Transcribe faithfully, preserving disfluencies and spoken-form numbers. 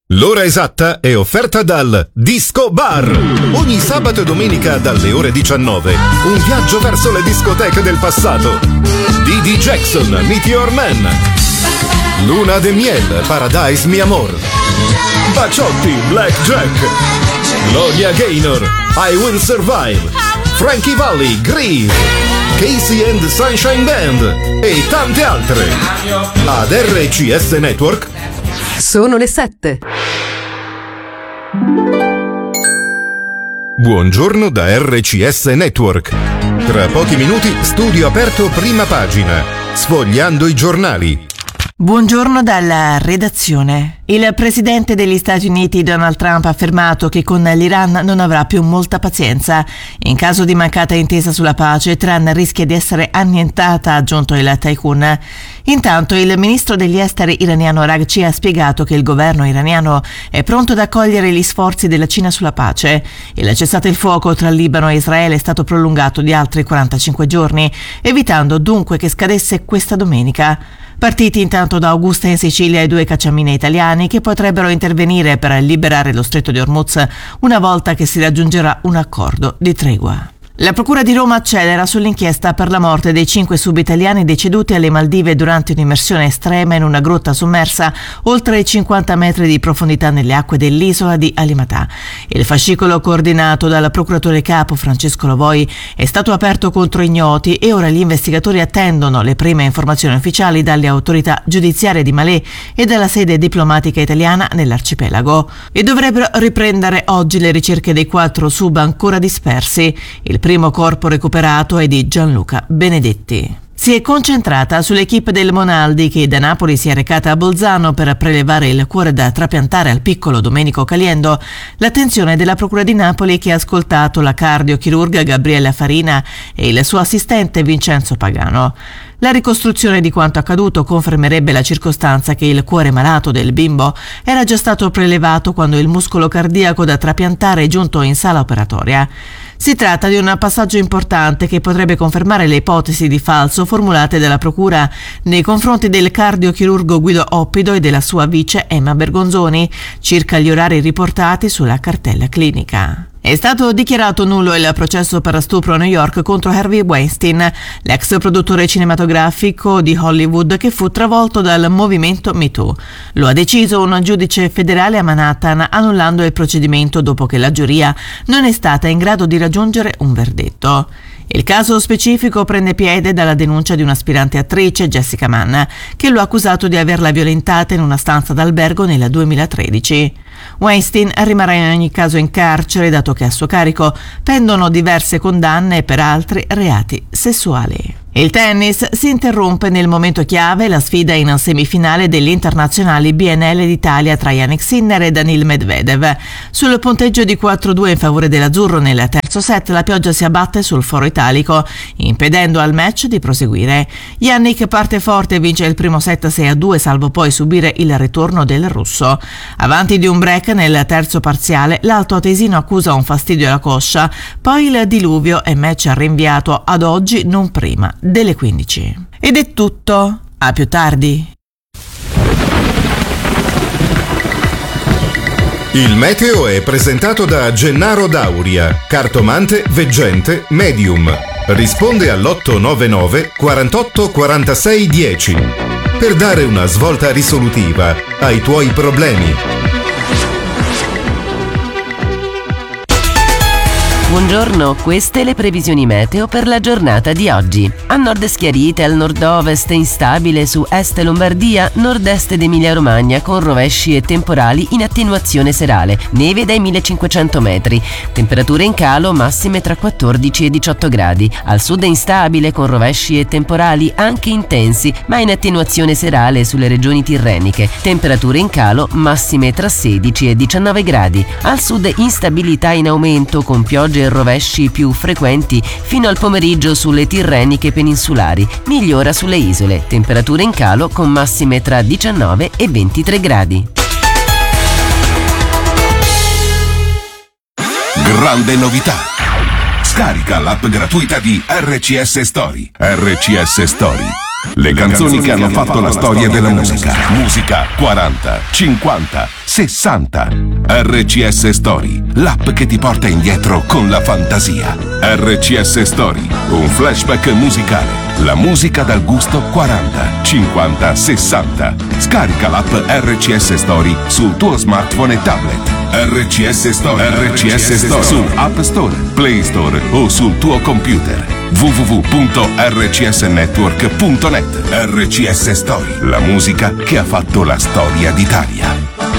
L'ora esatta è offerta dal Disco Bar. Ogni sabato e domenica dalle ore diciannove, un viaggio verso le discoteche del passato. D D Jackson, Meteor Man. Luna de Miel, Paradise Mi Amor. Baciotti, Black Jack. Gloria Gaynor, I Will Survive. Frankie Valli, Grease. Casey and the Sunshine Band e tante altre. Ad R C S Network sono le sette. Buongiorno da R C S Network. Tra pochi minuti studio aperto prima pagina, sfogliando i giornali. Buongiorno dalla redazione. Il presidente degli Stati Uniti Donald Trump ha affermato che con l'Iran non avrà più molta pazienza. In caso di mancata intesa sulla pace, Teheran rischia di essere annientata, ha aggiunto il tycoon. Intanto il ministro degli esteri iraniano Araghchi ha spiegato che il governo iraniano è pronto ad accogliere gli sforzi della Cina sulla pace. Il cessate il fuoco tra Libano e Israele è stato prolungato di altri quarantacinque giorni, evitando dunque che scadesse questa domenica. Partiti intanto da Augusta in Sicilia i due cacciamine italiani che potrebbero intervenire per liberare lo stretto di Hormuz una volta che si raggiungerà un accordo di tregua. La Procura di Roma accelera sull'inchiesta per la morte dei cinque sub-italiani deceduti alle Maldive durante un'immersione estrema in una grotta sommersa oltre i cinquanta metri di profondità nelle acque dell'isola di Alimatà. Il fascicolo coordinato dal procuratore capo Francesco Lovoi è stato aperto contro ignoti e ora gli investigatori attendono le prime informazioni ufficiali dalle autorità giudiziarie di Malé e dalla sede diplomatica italiana nell'arcipelago. E dovrebbero riprendere oggi le ricerche dei quattro sub ancora dispersi. Il Il primo corpo recuperato è di Gianluca Benedetti. Si è concentrata sull'equipe del Monaldi che da Napoli si è recata a Bolzano per prelevare il cuore da trapiantare al piccolo Domenico Caliendo. L'attenzione della Procura di Napoli che ha ascoltato la cardiochirurga Gabriella Farina e il suo assistente Vincenzo Pagano. La ricostruzione di quanto accaduto confermerebbe la circostanza che il cuore malato del bimbo era già stato prelevato quando il muscolo cardiaco da trapiantare è giunto in sala operatoria. Si tratta di un passaggio importante che potrebbe confermare le ipotesi di falso formulate dalla Procura nei confronti del cardiochirurgo Guido Oppido e della sua vice Emma Bergonzoni circa gli orari riportati sulla cartella clinica. È stato dichiarato nullo il processo per stupro a New York contro Harvey Weinstein, l'ex produttore cinematografico di Hollywood che fu travolto dal movimento Me Too. Lo ha deciso un giudice federale a Manhattan, annullando il procedimento dopo che la giuria non è stata in grado di raggiungere un verdetto. Il caso specifico prende piede dalla denuncia di un'aspirante attrice, Jessica Mann, che lo ha accusato di averla violentata in una stanza d'albergo nel duemilatredici. Weinstein rimarrà in ogni caso in carcere, dato che a suo carico pendono diverse condanne per altri reati sessuali. Il tennis si interrompe nel momento chiave la sfida in semifinale degli internazionali B N L d'Italia tra Jannik Sinner e Daniil Medvedev. Sul punteggio di quattro a due in favore dell'azzurro nel terzo set la pioggia si abbatte sul foro italico, impedendo al match di proseguire. Jannik parte forte e vince il primo set sei a due, salvo poi subire il ritorno del russo. Avanti di un break nel terzo parziale, l'alto atesino accusa un fastidio alla coscia, poi il diluvio e match rinviato ad oggi non prima delle quindici. Ed è tutto, a più tardi. Il meteo è presentato da Gennaro Dauria, cartomante, veggente, medium. Risponde all'otto nove nove quarantotto quarantasei dieci per dare una svolta risolutiva ai tuoi problemi. Buongiorno, queste le previsioni meteo per la giornata di oggi. A nord schiarite, al nord-ovest instabile su est Lombardia, nord-est ed Emilia-Romagna con rovesci e temporali in attenuazione serale, neve dai millecinquecento metri, temperature in calo massime tra quattordici e diciotto gradi. Al sud instabile con rovesci e temporali anche intensi, ma in attenuazione serale sulle regioni tirreniche, temperature in calo massime tra sedici e diciannove gradi. Al sud instabilità in aumento con piogge e rovesci più frequenti fino al pomeriggio sulle tirreniche peninsulari, migliora sulle isole, temperature in calo con massime tra diciannove e ventitré gradi. Grande novità! Scarica l'app gratuita di R C S Story. R C S Story. Le canzoni che hanno fatto la storia della musica. Musica quaranta, cinquanta, sessanta. R C S Story, l'app che ti porta indietro con la fantasia. R C S Story, un flashback musicale. La musica dal gusto quaranta, cinquanta, sessanta. Scarica l'app R C S Story sul tuo smartphone e tablet. R C S Story, R C S Story su App Store, Play Store o sul tuo computer. w w w punto r c s network punto net. R C S Story, la musica che ha fatto la storia d'Italia.